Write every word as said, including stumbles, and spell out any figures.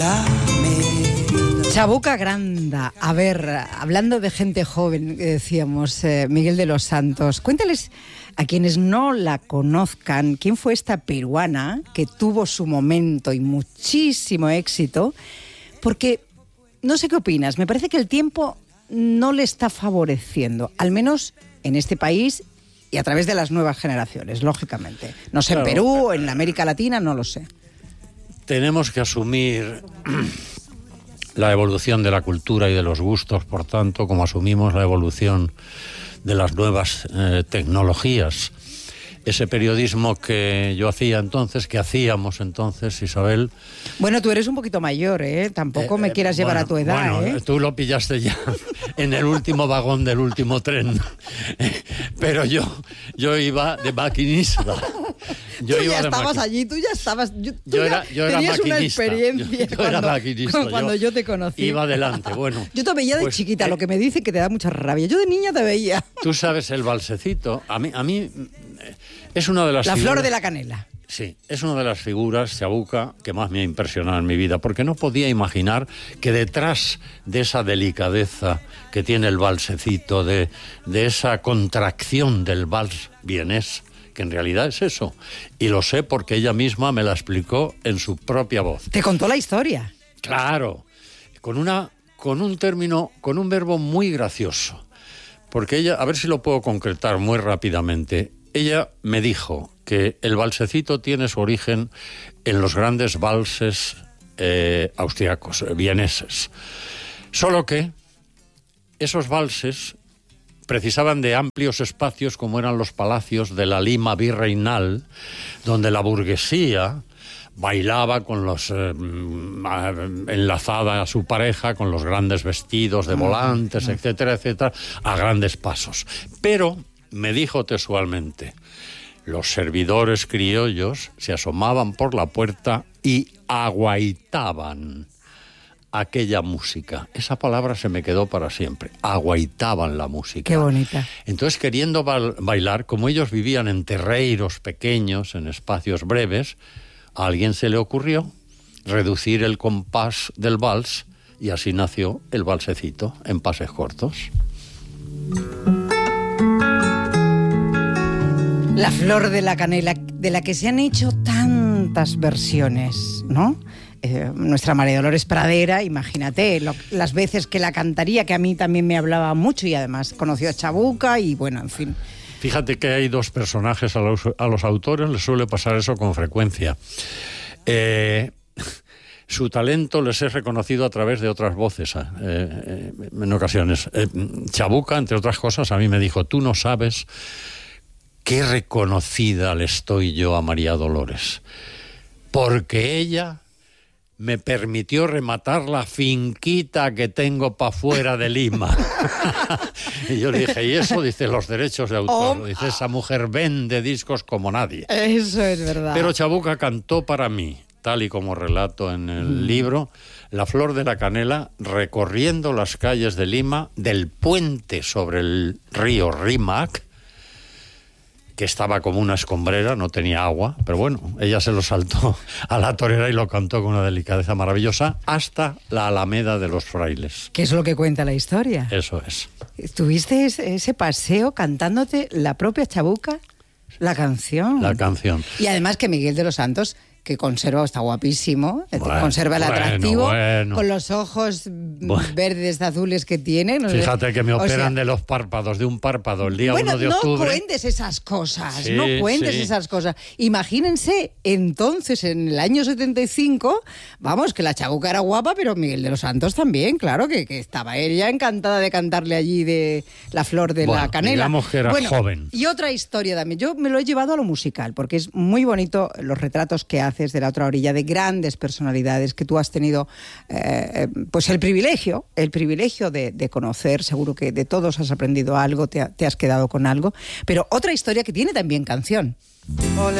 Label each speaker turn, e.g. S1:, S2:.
S1: Chabuca Granda. A ver, hablando de gente joven, decíamos, eh, Miguel de los Santos, cuéntales a quienes no la conozcan quién fue esta peruana que tuvo su momento y muchísimo éxito, porque no sé qué opinas, me parece que el tiempo no le está favoreciendo, al menos en este país y a través de las nuevas generaciones, lógicamente. No sé, claro, en Perú, en América Latina, no lo sé.
S2: Tenemos que asumir la evolución de la cultura y de los gustos, por tanto, como asumimos la evolución de las nuevas eh, tecnologías. Ese periodismo que yo hacía entonces, que hacíamos entonces, Isabel...
S1: Bueno, tú eres un poquito mayor, ¿eh? Tampoco eh, me quieras
S2: eh,
S1: llevar
S2: bueno,
S1: a tu edad,
S2: bueno,
S1: ¿eh?
S2: Tú lo pillaste ya en el último vagón del último tren. Pero yo, yo iba de maquinista. Yo
S1: tú
S2: iba
S1: ya estabas
S2: maqui...
S1: allí, tú ya estabas... Yo, tú
S2: yo
S1: ya
S2: era, yo era
S1: tenías
S2: maquinista.
S1: una experiencia
S2: yo, yo
S1: cuando,
S2: era maquinista.
S1: cuando yo, yo te conocí.
S2: Iba adelante, bueno.
S1: Yo te veía de
S2: pues,
S1: chiquita,
S2: eh,
S1: lo que me dice que te da mucha rabia. Yo de niña te veía.
S2: Tú sabes el balsecito. A mí, a mí es una de las
S1: La
S2: figuras...
S1: flor de la canela.
S2: Sí, es una de las figuras, Chabuca, que más me ha impresionado en mi vida, porque no podía imaginar que detrás de esa delicadeza que tiene el valsecito, de, de esa contracción del vals vienés, que en realidad es eso, y lo sé porque ella misma me la explicó en su propia voz.
S1: ¿Te contó la historia?
S2: Claro, con, una, con un término, con un verbo muy gracioso, porque ella, a ver si lo puedo concretar muy rápidamente, ella me dijo que el valsecito tiene su origen en los grandes valses eh, austriacos, eh, vieneses. Solo que esos valses precisaban de amplios espacios como eran los palacios de la Lima virreinal, donde la burguesía bailaba con los eh, enlazada a su pareja con los grandes vestidos de volantes, uh-huh. etcétera, etcétera, a grandes pasos. Pero me dijo textualmente, los servidores criollos se asomaban por la puerta y aguaitaban aquella música. Esa palabra se me quedó para siempre. Aguaitaban la música.
S1: Qué bonita.
S2: Entonces, queriendo ba- bailar, como ellos vivían en terreiros pequeños, en espacios breves, a alguien se le ocurrió reducir el compás del vals y así nació el valsecito en pases cortos.
S1: La flor de la canela, de la que se han hecho tantas versiones, ¿no? Eh, nuestra María Dolores Pradera, imagínate, lo, las veces que la cantaría, que a mí también me hablaba mucho y además conoció a Chabuca y bueno, en fin.
S2: Fíjate que hay dos personajes, a los, a los autores les suele pasar eso con frecuencia. Eh, su talento les es reconocido a través de otras voces, eh, eh, en ocasiones. Eh, Chabuca, entre otras cosas, a mí me dijo, tú no sabes qué reconocida le estoy yo a María Dolores, porque ella me permitió rematar la finquita que tengo para fuera de Lima. Y yo le dije, ¿y eso? Dice, los derechos de autor. Oh. Dice, esa mujer vende discos como nadie.
S1: Eso es verdad.
S2: Pero Chabuca cantó para mí, tal y como relato en el mm. libro, La flor de la canela, recorriendo las calles de Lima, del puente sobre el río Rímac, que estaba como una escombrera, no tenía agua, pero bueno, ella se lo saltó a la torera y lo cantó con una delicadeza maravillosa hasta la Alameda de los Frailes.
S1: ¿Qué es lo que cuenta la historia?
S2: Eso es.
S1: ¿Tuviste ese paseo cantándote la propia Chabuca? La canción.
S2: La canción.
S1: Y además que Miguel de los Santos, que conserva, está guapísimo,
S2: bueno,
S1: conserva el atractivo,
S2: bueno, bueno.
S1: con los ojos
S2: bueno.
S1: verdes, azules que tiene. No
S2: Fíjate
S1: sé.
S2: que me operan o sea,
S1: de
S2: los párpados, de un párpado, el día
S1: bueno,
S2: uno de octubre.
S1: No cuentes esas cosas,
S2: sí,
S1: no cuentes
S2: sí.
S1: esas cosas. Imagínense, entonces, en el año setenta y cinco, vamos, que la Chabuca era guapa, pero Miguel de los Santos también, claro, que, que estaba ella encantada de cantarle allí de La flor de
S2: bueno,
S1: la canela.
S2: Digamos que era
S1: bueno,
S2: joven.
S1: Y otra historia también, yo me lo he llevado a lo musical, porque es muy bonito los retratos que haces de la otra orilla, de grandes personalidades que tú has tenido eh, pues el privilegio, el privilegio de, de conocer, seguro que de todos has aprendido algo, te, te has quedado con algo, pero otra historia que tiene también canción. Hola.